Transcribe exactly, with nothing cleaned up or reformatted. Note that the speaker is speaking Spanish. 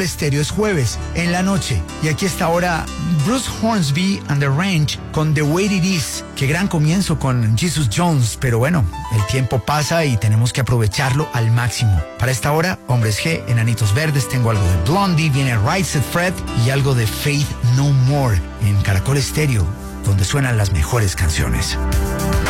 Estéreo es jueves, en la noche. Y aquí está ahora Bruce Hornsby and the Range con The Way It Is. Qué gran comienzo con Jesus Jones, pero bueno, el tiempo pasa y tenemos que aprovecharlo al máximo. Para esta hora, Hombres G, Enanitos Verdes, tengo algo de Blondie, viene Right Said Fred y algo de Faith No More en Caracol Estéreo, donde suenan las mejores canciones.